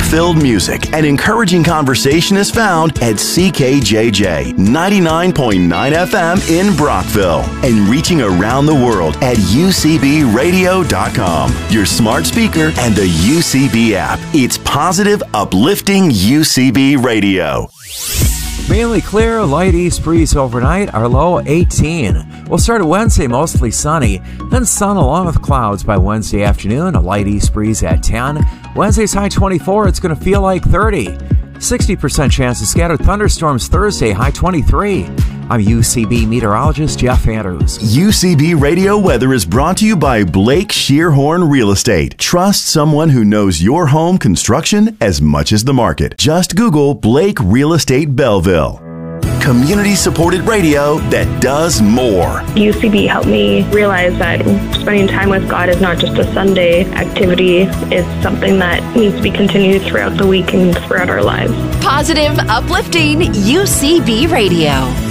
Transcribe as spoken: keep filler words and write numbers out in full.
faith-filled music and encouraging conversation is found at C K J J ninety-nine point nine F M in Brockville and reaching around the world at U C B radio dot com, your smart speaker, and the U C B app. It's positive, uplifting U C B radio. Mainly clear, light east breeze overnight, our low eighteen. We'll start at Wednesday mostly sunny, then sun along with clouds by Wednesday afternoon, a light east breeze at ten. Wednesday's high twenty-four, it's going to feel like thirty. sixty percent chance of scattered thunderstorms Thursday, high twenty-three. I'm U C B meteorologist Jeff Andrews. U C B Radio Weather is brought to you by Blake Shearhorn Real Estate. Trust someone who knows your home construction as much as the market. Just Google Blake Real Estate Belleville. Community-supported radio that does more. U C B helped me realize that spending time with God is not just a Sunday activity. It's something that needs to be continued throughout the week and throughout our lives. Positive, uplifting U C B Radio.